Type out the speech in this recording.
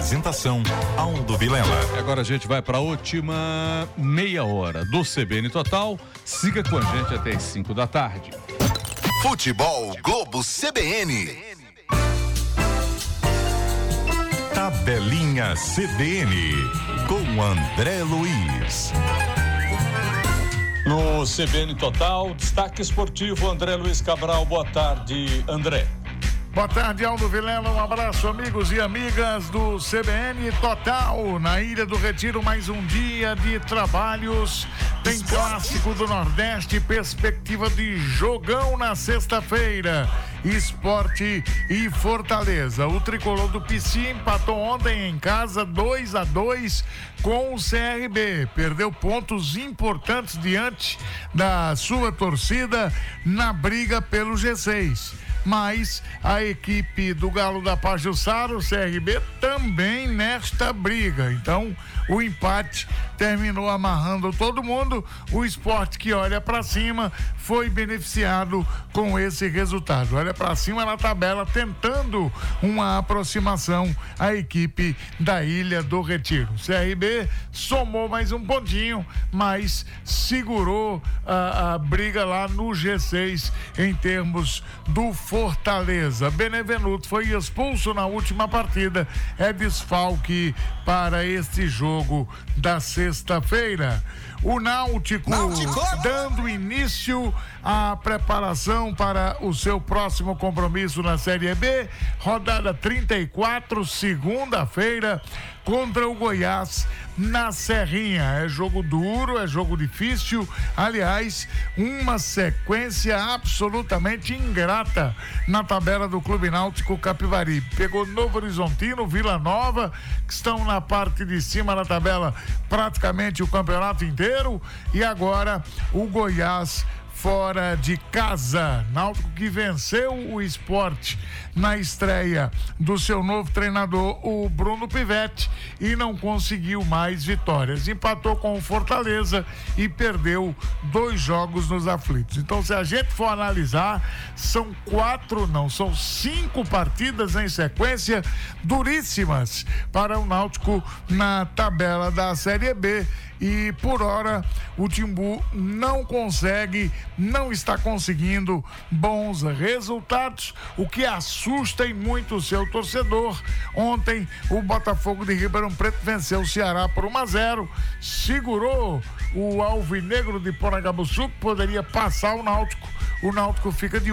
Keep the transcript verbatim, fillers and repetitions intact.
Apresentação Aldo Vilela. Agora a gente vai para a última meia hora do C B N Total. Siga com a gente até as cinco da tarde. Futebol Globo C B N. Tabelinha C B N com André Luiz. No C B N Total, destaque esportivo, André Luiz Cabral. Boa tarde, André. Boa tarde, Aldo Vilela, um abraço, amigos e amigas do C B N Total. Na Ilha do Retiro, mais um dia de trabalhos. Tem clássico do Nordeste, perspectiva de jogão na sexta-feira. Esporte e Fortaleza. O tricolor do P C empatou ontem em casa dois a dois com o C R B. Perdeu pontos importantes diante da sua torcida na briga pelo G seis. Mas a equipe do Galo da Pajuçara, o C R B, também nesta briga. Então, o empate terminou amarrando todo mundo. O Sport, que olha para cima, foi beneficiado com esse resultado. Olha para cima na tabela, tentando uma aproximação à equipe da Ilha do Retiro. O C R B somou mais um pontinho, mas segurou a, a briga lá no G seis em termos do Fortaleza. Benevenuto foi expulso na última partida, é desfalque para este jogo da sexta-feira. O Náutico, Náutico dando início à preparação para o seu próximo compromisso na Série B, rodada trinta e quatro, segunda-feira, contra o Goiás na Serrinha. É jogo duro, é jogo difícil, aliás, uma sequência absolutamente ingrata na tabela do Clube Náutico Capivari. Pegou Novo Horizontino, Vila Nova, que estão na parte de cima da tabela praticamente o campeonato inteiro, e agora o Goiás fora de casa. Náutico que venceu o Sport na estreia do seu novo treinador, o Bruno Pivetti, e não conseguiu mais vitórias. Empatou com o Fortaleza e perdeu dois jogos nos aflitos. Então, se a gente for analisar, são quatro, não, são cinco partidas em sequência duríssimas para o Náutico na tabela da Série B. E por hora o Timbu não consegue, não está conseguindo bons resultados, o que assusta em muito o seu torcedor. Ontem o Botafogo de Ribeirão Preto venceu o Ceará por um a zero, segurou o Alvinegro de Poragabuçu, que poderia passar o Náutico. O Náutico fica de